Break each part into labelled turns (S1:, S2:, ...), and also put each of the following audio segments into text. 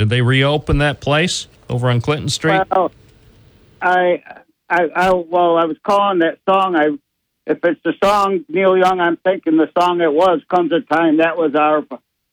S1: Did they reopen that place over on Clinton Street?
S2: Well, I was calling that song. If it's the song Neil Young, I'm thinking the song it was "Comes a Time." That was our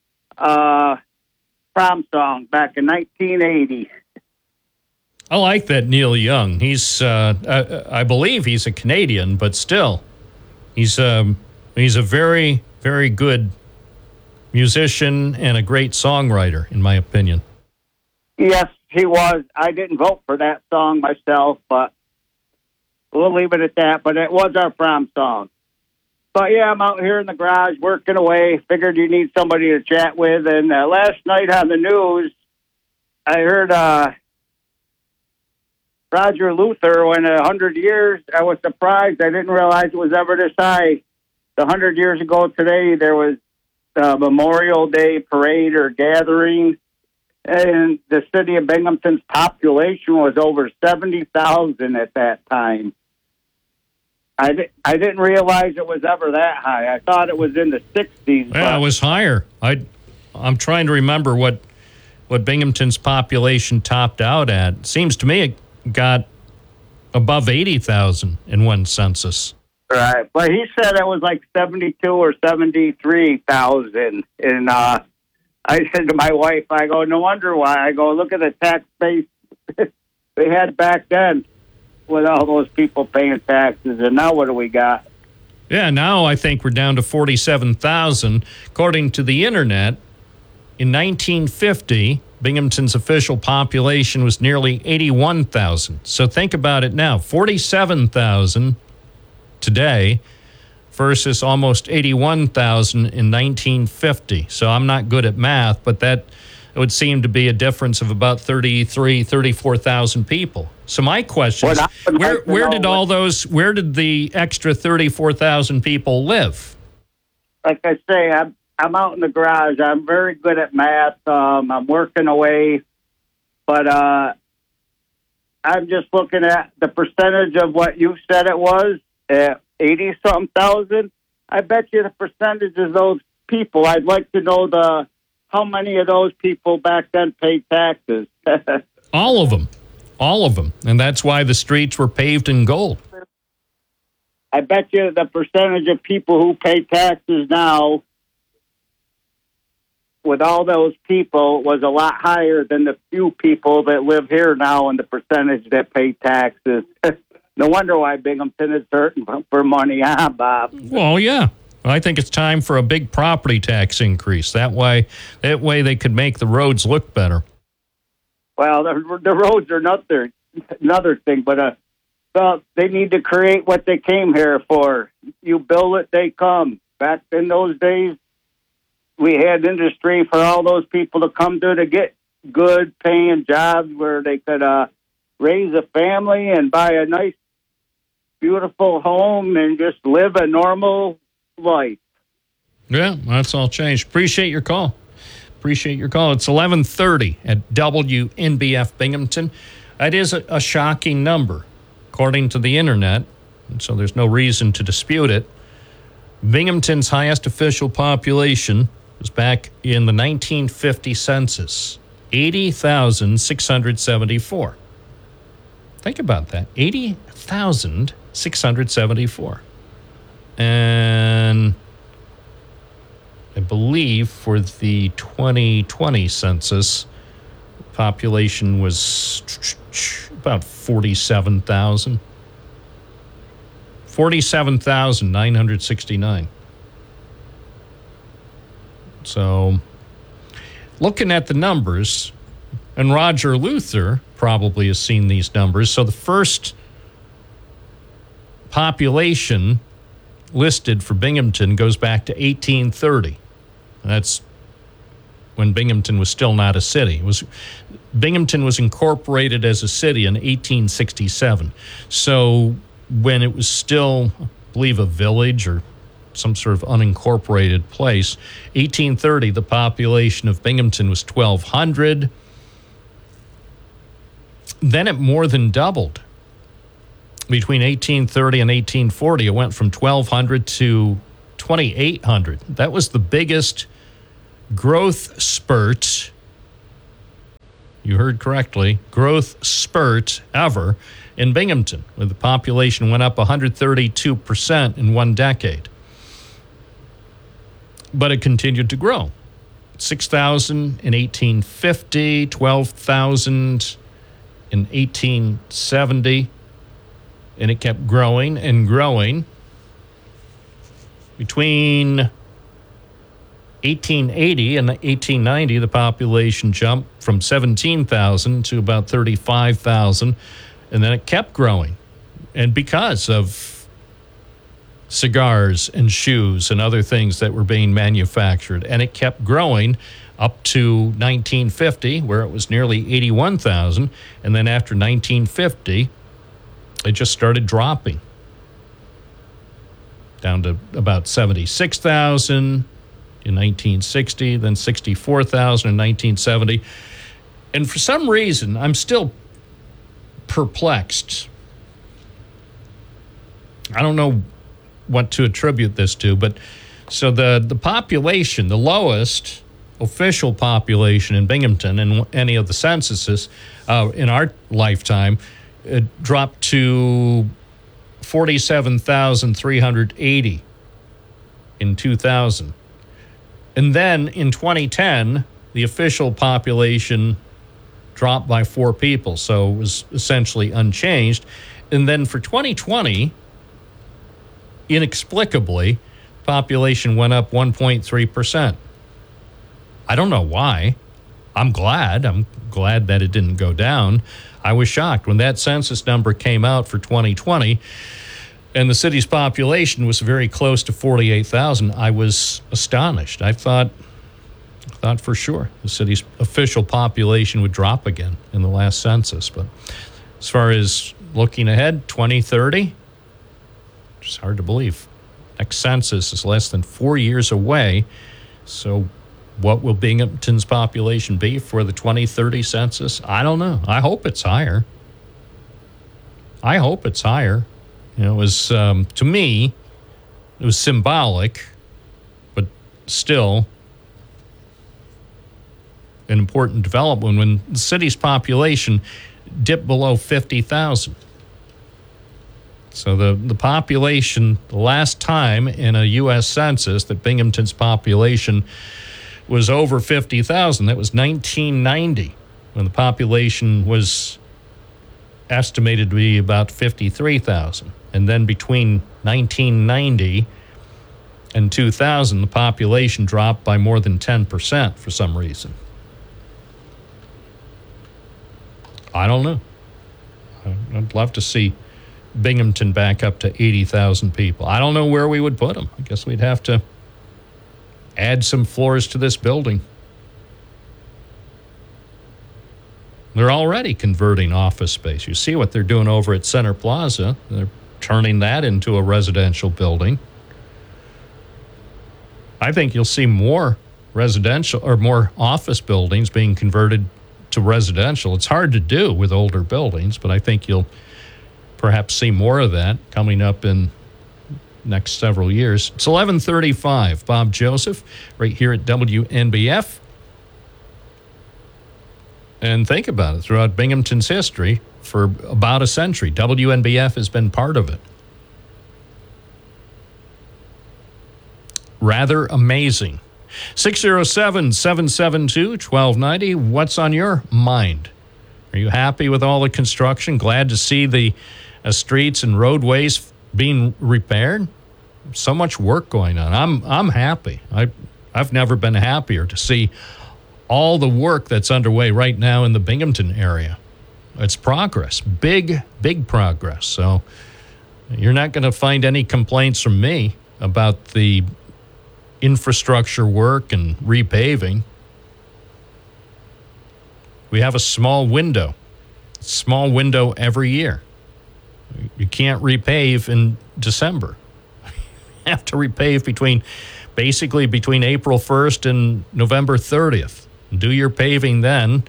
S2: prom song back in 1980.
S1: I like that Neil Young. He's, I believe he's a Canadian, but still, he's a very, very good musician and a great songwriter, in my opinion.
S2: Yes, he was. I didn't vote for that song myself, but we'll leave it at that. But it was our prom song. But yeah, I'm out here in the garage working away. Figured you need somebody to chat with. And last night on the news, I heard Roger Luther went 100 years. I was surprised. I didn't realize it was ever this high. 100 years ago today, there was a Memorial Day parade or gathering, and the city of Binghamton's population was over 70,000 at that time. I didn't realize it was ever that high. I thought it was in the 60s.
S1: Yeah, it was higher. I'm trying to remember what Binghamton's population topped out at. Seems to me it got above 80,000 in one census.
S2: Right, but he said it was like 72 or 73,000. And I said to my wife, I go, no wonder why. I go, look at the tax base they had back then with all those people paying taxes. And now what do we got?
S1: Yeah, now I think we're down to 47,000. According to the internet, in 1950, Binghamton's official population was nearly 81,000. So think about it now, 47,000 today versus almost 81,000 in 1950. So I'm not good at math, but that would seem to be a difference of about 34,000 people. So my question is, where did the extra 34,000 people live?
S2: Like I say, I'm out in the garage. I'm very good at math. I'm working away, but I'm just looking at the percentage of what you said it was at 80-something thousand. I bet you the percentage of those people. I'd like to know how many of those people back then paid taxes.
S1: All of them, and that's why the streets were paved in gold.
S2: I bet you the percentage of people who pay taxes now, with all those people, was a lot higher than the few people that live here now and the percentage that pay taxes. No wonder why Binghamton is hurting for money, huh, Bob?
S1: Well, yeah. I think it's time for a big property tax increase. That way they could make the roads look better.
S2: Well, the roads are another thing, but well, they need to create what they came here for. You build it, they come. Back in those days, we had industry for all those people to come to get good paying jobs where they could raise a family and buy a nice, beautiful home and just live a normal life.
S1: Yeah, that's all changed. Appreciate your call. It's 11:30 at WNBF Binghamton. That is a shocking number, according to the internet, and so there's no reason to dispute it. Binghamton's highest official population was back in the 1950 census, 80,674. Think about that, 80,674. And I believe for the 2020 census, population was about 47,000. 47,969. So, looking at the numbers, and Roger Luther probably has seen these numbers. So the first population listed for Binghamton goes back to 1830. That's when Binghamton was still not a city. Binghamton was incorporated as a city in 1867. So when it was still, I believe, a village or some sort of unincorporated place, 1830, the population of Binghamton was 1,200. Then it more than doubled. Between 1830 and 1840, it went from 1,200 to 2,800. That was the biggest growth spurt you heard correctly, growth spurt ever in Binghamton, where the population went up 132% in 1 decade. But it continued to grow. 6,000 in 1850, 12,000 in 1870, and it kept growing and growing. Between 1880 and 1890, the population jumped from 17,000 to about 35,000, and then it kept growing. And because of cigars and shoes and other things that were being manufactured, and it kept growing up to 1950, where it was nearly 81,000, and then after 1950, it just started dropping down to about 76,000 in 1960, then 64,000 in 1970. And for some reason, I'm still perplexed. I don't know what to attribute this to, but so the population, the lowest official population in Binghamton in any of the censuses in our lifetime, it dropped to 47,380 in 2000. And then in 2010, the official population dropped by 4 people, so it was essentially unchanged. And then for 2020, inexplicably, population went up 1.3%. I don't know why. I'm glad that it didn't go down. I was shocked when that census number came out for 2020 and the city's population was very close to 48,000. I was astonished. I thought for sure the city's official population would drop again in the last census. But as far as looking ahead, 2030, it's hard to believe. Next census is less than 4 years away. So what will Binghamton's population be for the 2030 census? I don't know. I hope it's higher. You know, it was, to me, it was symbolic, but still an important development when the city's population dipped below 50,000. So the population, the last time in a U.S. census that Binghamton's population was over 50,000, that was 1990, when the population was estimated to be about 53,000. And then between 1990 and 2000, the population dropped by more than 10% for some reason. I don't know. I'd love to see Binghamton back up to 80,000 people. I don't know where we would put them. I guess we'd have to add some floors to this building. They're already converting office space. You see what they're doing over at Center Plaza. They're turning that into a residential building. I think you'll see more residential or more office buildings being converted to residential. It's hard to do with older buildings, but I think you'll perhaps see more of that coming up in next several years. It's 11:35. Bob Joseph, right here at WNBF. And think about it. Throughout Binghamton's history, for about a century, WNBF has been part of it. Rather amazing. 607-772-1290. What's on your mind? Are you happy with all the construction? Glad to see the streets and roadways being repaired? So much work going on. I'm happy. I've never been happier to see all the work that's underway right now in the Binghamton area. It's progress, big progress. So you're not going to find any complaints from me about the infrastructure work and repaving. We have a small window every year. You can't repave in December. You have to repave between April 1st and November 30th. Do your paving then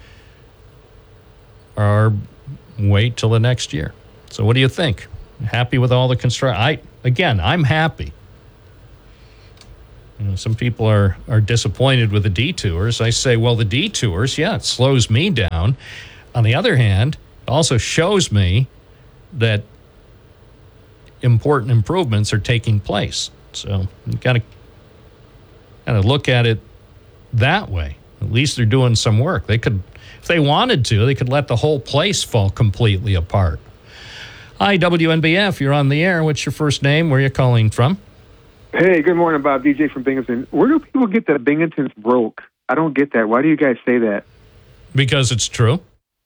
S1: or wait till the next year. So what do you think? Happy with all the construction? I'm happy. Some people are disappointed with the detours. I say, well, the detours, yeah, it slows me down. On the other hand, it also shows me that important improvements are taking place. So you got to kind of look at it that way. At least they're doing some work. They could, if they wanted to, they could let the whole place fall completely apart. Hi, WNBF. You're on the air. What's your first name? Where are you calling from?
S3: Hey, good morning, Bob. DJ from Binghamton. Where do people get that Binghamton's broke? I don't get that. Why do you guys say that?
S1: Because it's true.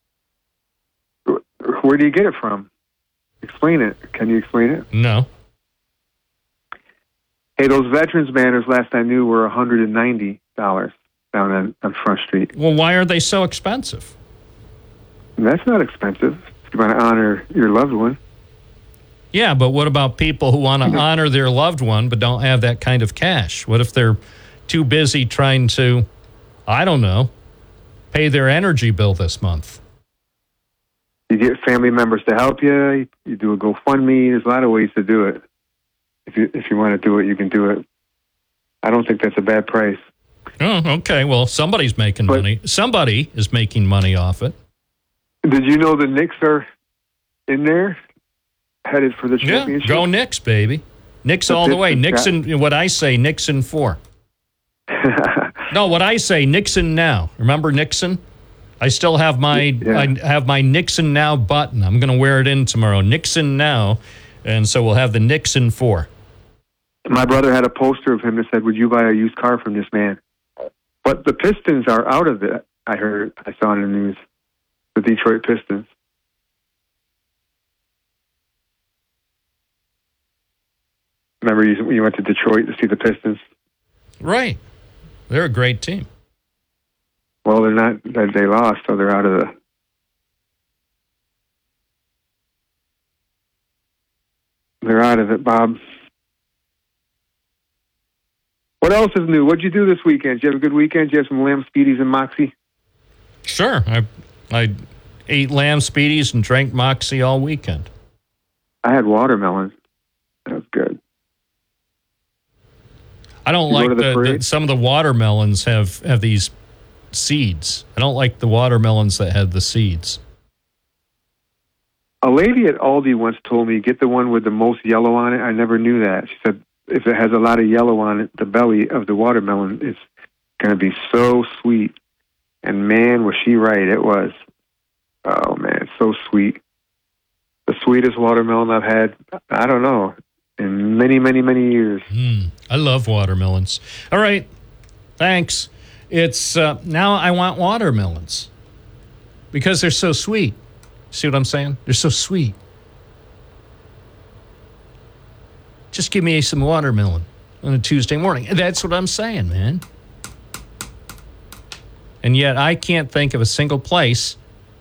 S3: Where do you get it from? Explain it. Can you explain it?
S1: No.
S3: Hey, those veterans banners last I knew were $190 down on Front Street.
S1: Well, why are they so expensive?
S3: That's not expensive. If you want to honor your loved one.
S1: Yeah, but what about people who want to honor their loved one but don't have that kind of cash? What if they're too busy trying to, I don't know, pay their energy bill this month?
S3: You get family members to help you. You do a GoFundMe. There's a lot of ways to do it. If you want to do it, you can do it. I don't think that's a bad price.
S1: Oh, okay. Well, somebody's making money. Somebody is making money off it.
S3: Did you know the Knicks are in there? Headed for the championship.
S1: Yeah, go Knicks, baby. Knicks all the way. Nixon, what I say, Nixon 4. No, what I say, Nixon now. Remember Nixon? I still have I have my Nixon now button. I'm going to wear it in tomorrow. Nixon now. And so we'll have the Nixon 4.
S3: My brother had a poster of him that said, "Would you buy a used car from this man?" But the Pistons are out of it. I saw in the news. The Detroit Pistons. Remember you went to Detroit to see the Pistons?
S1: Right. They're a great team.
S3: Well, they're not. They lost, so they're out of the... They're out of it, Bob. What else is new? What'd you do this weekend? Did you have a good weekend? Did you have some lamb speedies and Moxie?
S1: Sure. I ate lamb speedies and drank Moxie all weekend. I
S3: had watermelon. That was good.
S1: I don't like some of the watermelons have these seeds. I don't like the watermelons that have the seeds.
S3: A lady at Aldi once told me, get the one with the most yellow on it. I never knew that. She said, if it has a lot of yellow on it, the belly of the watermelon is going to be so sweet. And man, was she right. It was. Oh, man, so sweet. The sweetest watermelon I've had, I don't know, in many, many, many years.
S1: I love watermelons. All right. Thanks. It's now I want watermelons because they're so sweet. See what I'm saying? They're so sweet. Just give me some watermelon on a Tuesday morning. That's what I'm saying, man. And yet I can't think of a single place.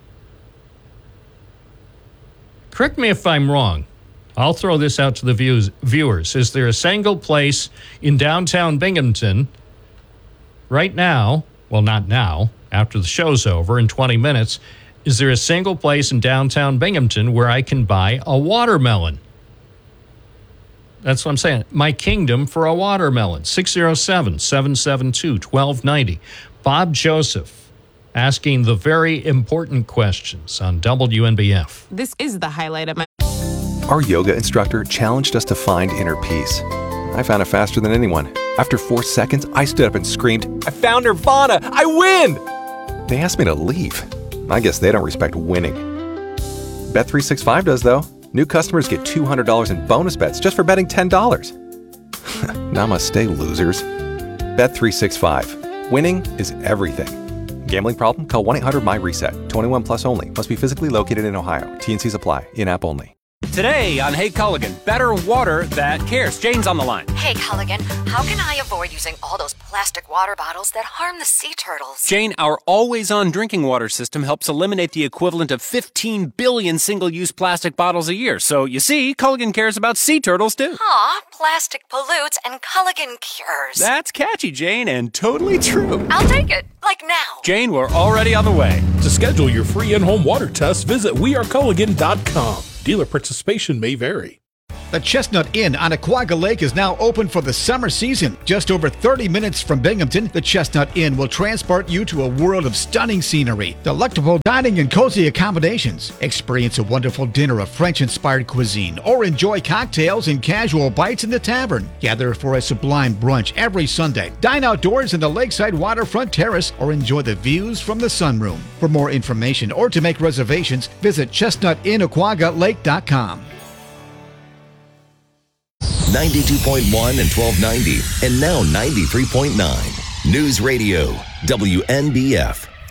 S1: Correct me if I'm wrong. I'll throw this out to the viewers. Is there a single place in downtown Binghamton right now, well, not now, after the show's over in 20 minutes, is there a single place in downtown Binghamton where I can buy a watermelon? That's what I'm saying. My kingdom for a watermelon. 607-772-1290. Bob Joseph asking the very important questions on WNBF.
S4: This is the highlight of my...
S5: Our yoga instructor challenged us to find inner peace. I found it faster than anyone. After 4 seconds, I stood up and screamed, "I found Nirvana! I win!" They asked me to leave. I guess they don't respect winning. Bet365 does, though. New customers get $200 in bonus bets just for betting $10. Namaste, losers. Bet365. Winning is everything. Gambling problem? Call 1-800-MY-RESET. 21 plus only. Must be physically located in Ohio. T&Cs apply. In-app only.
S6: Today on Hey Culligan, better water that cares. Jane's on the line.
S7: Hey Culligan, how can I avoid using all those plastic water bottles that harm the sea turtles?
S6: Jane, our always-on drinking water system helps eliminate the equivalent of 15 billion single-use plastic bottles a year. So, you see, Culligan cares about sea turtles, too.
S7: Aw, plastic pollutes and Culligan cures.
S6: That's catchy, Jane, and totally true.
S7: I'll take it, like now.
S6: Jane, we're already on the way.
S8: To schedule your free in-home water test, visit weareculligan.com. Dealer participation may vary.
S4: The Chestnut Inn on Aquaga Lake is now open for the summer season. Just over 30 minutes from Binghamton, the Chestnut Inn will transport you to a world of stunning scenery, delectable dining and cozy accommodations. Experience a wonderful dinner of French-inspired cuisine or enjoy cocktails and casual bites in the tavern. Gather for a sublime brunch every Sunday. Dine outdoors in the lakeside waterfront terrace or enjoy the views from the sunroom. For more information or to make reservations, visit ChestnutInnAquagaLake.com.
S8: 92.1 and 1290, and now 93.9. News Radio, WNBF.